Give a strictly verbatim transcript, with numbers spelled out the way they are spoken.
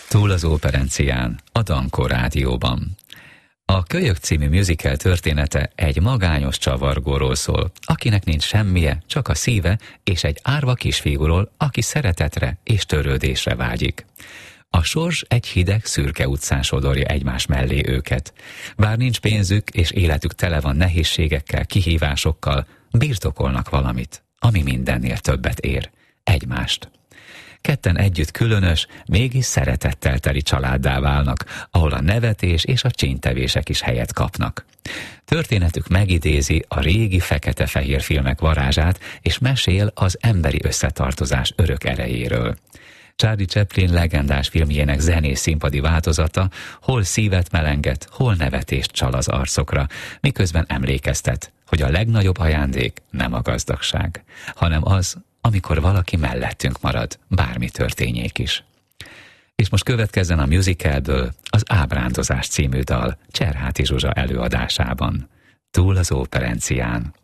Túl az operencián, a Dankó Rádióban. A Kölyök című musical története egy magányos csavargóról szól, akinek nincs semmije, csak a szíve, és egy árva kisfiúról, aki szeretetre és törődésre vágyik. A sors egy hideg, szürke utcán sodorja egymás mellé őket. Bár nincs pénzük, és életük tele van nehézségekkel, kihívásokkal, birtokolnak valamit, ami mindennél többet ér. Egymást. Ketten együtt különös, mégis szeretettel teli családdá válnak, ahol a nevetés és a csíntevések is helyet kapnak. Történetük megidézi a régi fekete-fehér filmek varázsát, és mesél az emberi összetartozás örök erejéről. Charlie Chaplin legendás filmjének zenés színpadi változata hol szívet melenget, hol nevetést csal az arcokra, miközben emlékeztet, hogy a legnagyobb ajándék nem a gazdagság, hanem az, amikor valaki mellettünk marad, bármi történjék is. És most következzen a musicalből az Ábrándozás című dal Cserháti Zsuzsa előadásában. Túl az operencián.